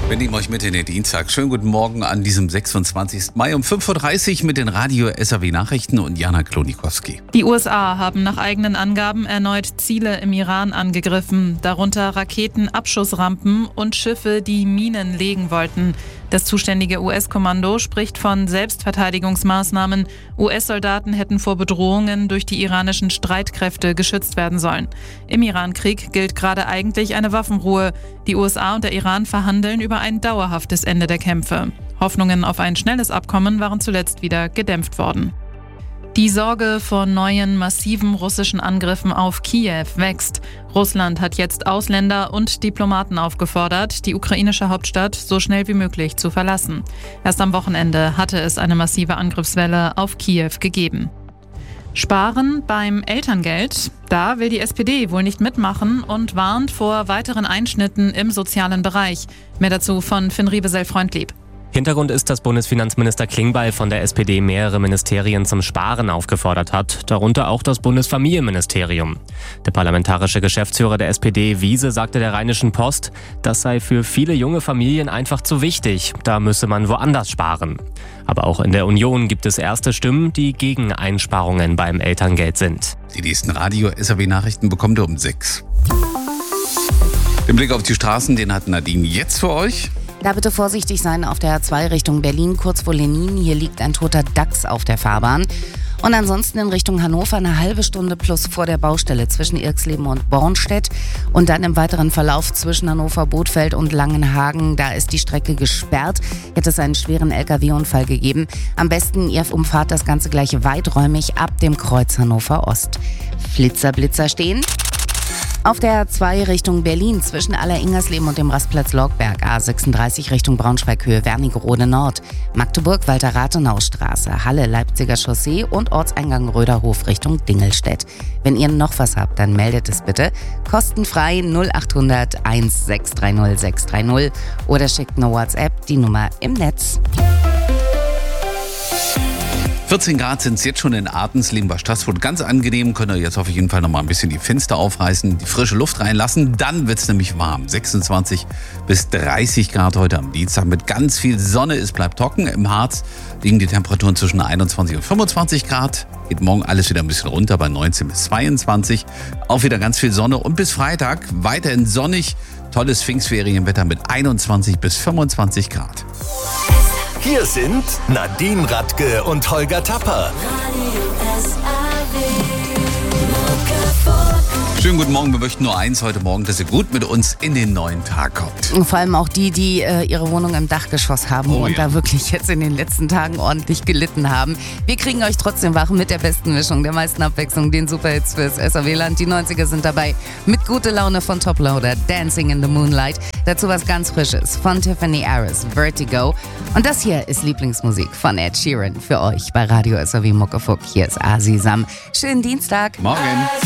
Wir nehmen euch mit in den Dienstag. Schönen guten Morgen an diesem 26. Mai um 5.30 Uhr mit den Radio-SAW-Nachrichten und Jana Klonikowski. Die USA haben nach eigenen Angaben erneut Ziele im Iran angegriffen, darunter Raketen, Abschussrampen und Schiffe, die Minen legen wollten. Das zuständige US-Kommando spricht von Selbstverteidigungsmaßnahmen. US-Soldaten hätten vor Bedrohungen durch die iranischen Streitkräfte geschützt werden sollen. Im Iran-Krieg gilt gerade eigentlich eine Waffenruhe. Die USA und der Iran verhandeln über ein dauerhaftes Ende der Kämpfe. Hoffnungen auf ein schnelles Abkommen waren zuletzt wieder gedämpft worden. Die Sorge vor neuen massiven russischen Angriffen auf Kiew wächst. Russland hat jetzt Ausländer und Diplomaten aufgefordert, die ukrainische Hauptstadt so schnell wie möglich zu verlassen. Erst am Wochenende hatte es eine massive Angriffswelle auf Kiew gegeben. Sparen beim Elterngeld? Da will die SPD wohl nicht mitmachen und warnt vor weiteren Einschnitten im sozialen Bereich. Mehr dazu von Finn Riebesell-Freundlieb. Hintergrund ist, dass Bundesfinanzminister Klingbeil von der SPD mehrere Ministerien zum Sparen aufgefordert hat, darunter auch das Bundesfamilienministerium. Der parlamentarische Geschäftsführer der SPD, Wiese, sagte der Rheinischen Post, das sei für viele junge Familien einfach zu wichtig, da müsse man woanders sparen. Aber auch in der Union gibt es erste Stimmen, die gegen Einsparungen beim Elterngeld sind. Die nächsten Radio-SAW-Nachrichten bekommt ihr um 6. Den Blick auf die Straßen, den hat Nadine jetzt für euch. Da bitte vorsichtig sein auf der A2 Richtung Berlin, kurz vor Lenin. Hier liegt ein toter Dachs auf der Fahrbahn. Und ansonsten in Richtung Hannover eine halbe Stunde plus vor der Baustelle zwischen Irxleben und Bornstedt. Und dann im weiteren Verlauf zwischen Hannover, Bothfeld und Langenhagen. Da ist die Strecke gesperrt. Hätte es einen schweren LKW-Unfall gegeben. Am besten ihr umfahrt das Ganze gleich weiträumig ab dem Kreuz Hannover Ost. Blitzer stehen. Auf der A2 Richtung Berlin zwischen Aller-Ingersleben und dem Rastplatz Logberg, A36 Richtung Braunschweig-Höhe Wernigerode Nord, Magdeburg, Walter-Rathenau-Straße, Halle, Leipziger Chaussee und Ortseingang Röderhof Richtung Dingelstedt. Wenn ihr noch was habt, dann meldet es bitte kostenfrei 0800 1630 630 oder schickt eine WhatsApp, die Nummer im Netz. 14 Grad sind es jetzt schon in Artensleben bei Straßburg. Ganz angenehm, könnt ihr jetzt auf jeden Fall noch mal ein bisschen die Fenster aufreißen, die frische Luft reinlassen. Dann wird es nämlich warm. 26 bis 30 Grad heute am Dienstag mit ganz viel Sonne. Es bleibt trocken. Im Harz liegen die Temperaturen zwischen 21 und 25 Grad. Geht morgen alles wieder ein bisschen runter bei 19 bis 22. Auch wieder ganz viel Sonne und bis Freitag weiterhin sonnig. Tolles Pfingstferienwetter mit 21 bis 25 Grad. Hier sind Nadine Radke und Holger Tapper. Schönen guten Morgen, wir möchten nur eins heute Morgen, dass ihr gut mit uns in den neuen Tag kommt. Und vor allem auch die ihre Wohnung im Dachgeschoss haben und da wirklich jetzt in den letzten Tagen ordentlich gelitten haben. Wir kriegen euch trotzdem wach mit der besten Mischung, der meisten Abwechslung, den Superhits fürs SAW-Land. Die 90er sind dabei mit Gute Laune von Toploader, Dancing in the Moonlight. Dazu was ganz Frisches von Tiffany Harris, Vertigo. Und das hier ist Lieblingsmusik von Ed Sheeran für euch bei Radio SAW Muckefuck. Hier ist Asisam. Schönen Dienstag. Morgen.